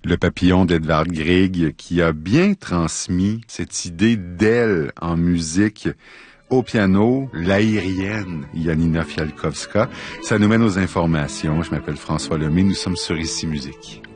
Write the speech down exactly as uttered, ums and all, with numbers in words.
Le papillon d'Edvard Grieg, qui a bien transmis cette idée d'aile en musique au piano, l'aérienne Janina Fialkowska. Ça nous mène aux informations. Je m'appelle François Lemay, nous sommes sur Ici Musique.